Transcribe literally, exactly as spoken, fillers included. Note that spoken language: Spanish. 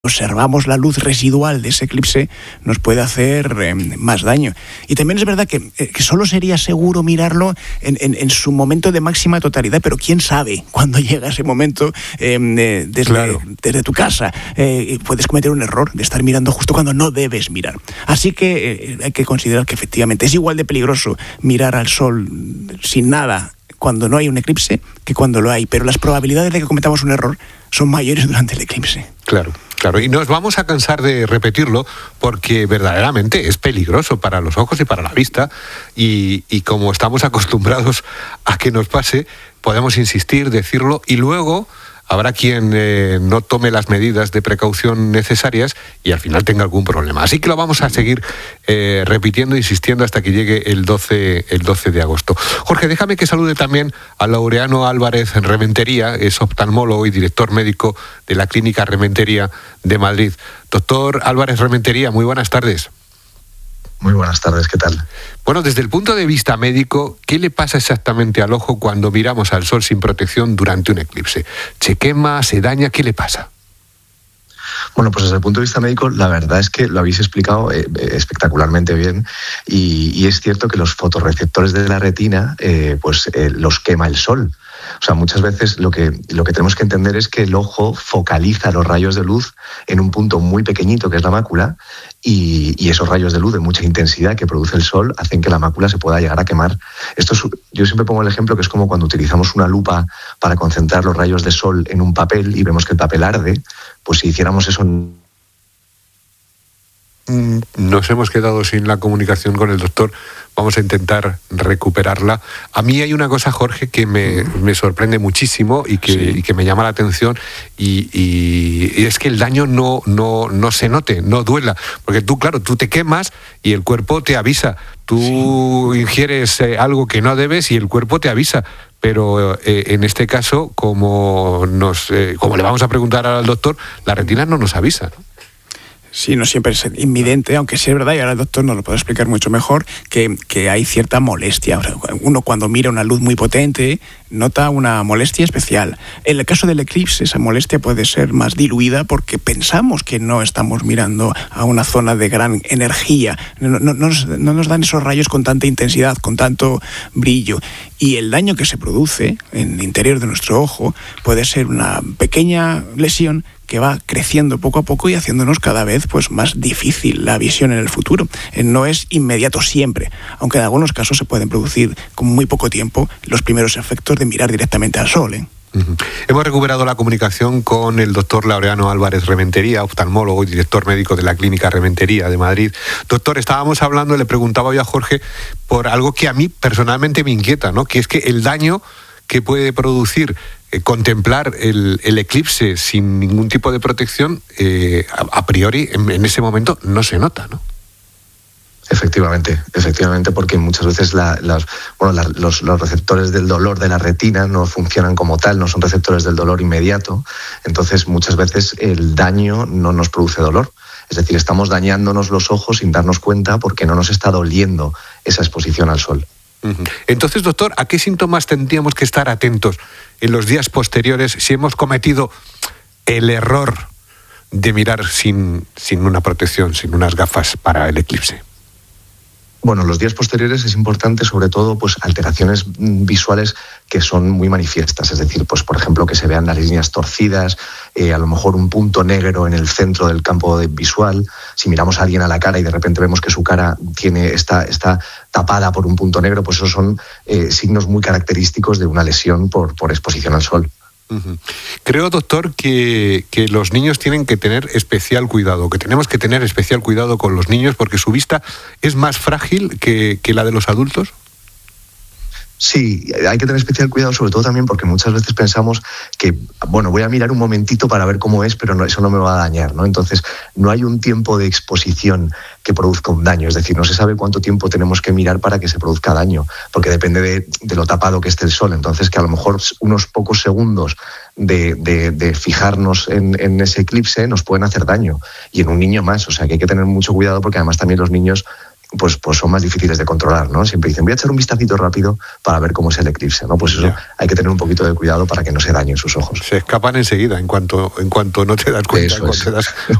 observamos la luz residual de ese eclipse, nos puede hacer eh, más daño. Y también es verdad que, eh, que solo sería seguro mirarlo en, en, en su momento de máxima totalidad, pero quién sabe cuándo llega ese momento eh, desde, claro. desde tu casa. Eh, puedes cometer un error de estar mirando justo cuando no debes mirar. Así que eh, hay que considerar que efectivamente es igual de peligroso mirar al sol sin nada cuando no hay un eclipse que cuando lo hay, pero las probabilidades de que cometamos un error son mayores durante el eclipse. Claro, claro, y nos vamos a cansar de repetirlo porque verdaderamente es peligroso para los ojos y para la vista, y, y como estamos acostumbrados a que nos pase, podemos insistir, decirlo, y luego habrá quien eh, no tome las medidas de precaución necesarias y al final tenga algún problema. Así que lo vamos a seguir eh, repitiendo, insistiendo hasta que llegue el doce, el doce de agosto. Jorge, déjame que salude también a Laureano Álvarez Rementería, es oftalmólogo y director médico de la Clínica Rementería de Madrid. Doctor Álvarez Rementería, muy buenas tardes. Muy buenas tardes, ¿qué tal? Bueno, desde el punto de vista médico, ¿qué le pasa exactamente al ojo cuando miramos al sol sin protección durante un eclipse? ¿Se quema, se daña? ¿Qué le pasa? Bueno, pues desde el punto de vista médico, la verdad es que lo habéis explicado eh, espectacularmente bien, y, y es cierto que los fotorreceptores de la retina eh, pues eh, los quema el sol. O sea, muchas veces lo que, lo que tenemos que entender es que el ojo focaliza los rayos de luz en un punto muy pequeñito que es la mácula, y, y esos rayos de luz de mucha intensidad que produce el sol hacen que la mácula se pueda llegar a quemar. Esto es, yo siempre pongo el ejemplo que es como cuando utilizamos una lupa para concentrar los rayos de sol en un papel y vemos que el papel arde, pues si hiciéramos eso... Nos hemos quedado sin la comunicación con el doctor. Vamos a intentar recuperarla. A mí hay una cosa, Jorge, que me, me sorprende muchísimo y que, sí. y que me llama la atención, y, y, y es que el daño no, no, no se note, no duela. Porque tú, claro, tú te quemas y el cuerpo te avisa. Tú sí. ingieres eh, algo que no debes y el cuerpo te avisa. Pero eh, en este caso, como, nos, eh, como le vamos a preguntar al doctor, la retina no nos avisa, ¿no? Sí, no siempre es invidente, aunque sí es verdad, y ahora el doctor nos lo puede explicar mucho mejor, que, que hay cierta molestia. Uno cuando mira una luz muy potente nota una molestia especial. En el caso del eclipse, esa molestia puede ser más diluida porque pensamos que no estamos mirando a una zona de gran energía. No, no, no, nos, no nos dan esos rayos con tanta intensidad, con tanto brillo. Y el daño que se produce en el interior de nuestro ojo puede ser una pequeña lesión que va creciendo poco a poco y haciéndonos cada vez pues, más difícil la visión en el futuro. Eh, no es inmediato siempre, aunque en algunos casos se pueden producir con muy poco tiempo los primeros efectos de mirar directamente al sol, ¿eh? Uh-huh. Hemos recuperado la comunicación con el doctor Laureano Álvarez Rementería, oftalmólogo y director médico de la Clínica Rementería de Madrid. Doctor, estábamos hablando, le preguntaba yo a Jorge por algo que a mí personalmente me inquieta, ¿no? Que es que el daño que puede producir eh, contemplar el, el eclipse sin ningún tipo de protección, eh, a, a priori en, en ese momento no se nota, ¿no? Efectivamente, efectivamente, porque muchas veces la, las, bueno, la, los, los receptores del dolor de la retina no funcionan como tal, no son receptores del dolor inmediato, entonces muchas veces el daño no nos produce dolor. Es decir, estamos dañándonos los ojos sin darnos cuenta porque no nos está doliendo esa exposición al sol. Entonces, doctor, ¿a qué síntomas tendríamos que estar atentos en los días posteriores si hemos cometido el error de mirar sin, sin una protección, sin unas gafas para el eclipse? Bueno, los días posteriores es importante, sobre todo, pues alteraciones visuales que son muy manifiestas, es decir, pues por ejemplo que se vean las líneas torcidas, eh, a lo mejor un punto negro en el centro del campo de visual. Si miramos a alguien a la cara y de repente vemos que su cara tiene está, está tapada por un punto negro, pues esos son eh, signos muy característicos de una lesión por, por exposición al sol. Uh-huh. Creo, doctor, que, que los niños tienen que tener especial cuidado, que tenemos que tener especial cuidado con los niños porque su vista es más frágil que, que la de los adultos. Sí, hay que tener especial cuidado, sobre todo también porque muchas veces pensamos que, bueno, voy a mirar un momentito para ver cómo es, pero no, eso no me va a dañar, ¿no? Entonces, no hay un tiempo de exposición que produzca un daño, es decir, no se sabe cuánto tiempo tenemos que mirar para que se produzca daño, porque depende de, de lo tapado que esté el sol, entonces que a lo mejor unos pocos segundos de, de, de fijarnos en, en ese eclipse nos pueden hacer daño, y en un niño más, o sea que hay que tener mucho cuidado porque además también los niños Pues, pues son más difíciles de controlar, ¿no? Siempre dicen, voy a echar un vistacito rápido para ver cómo es el eclipse, ¿no? Pues eso, yeah. hay que tener un poquito de cuidado para que no se dañen sus ojos. Se escapan enseguida, en cuanto, en cuanto no te das cuenta, en cuanto te das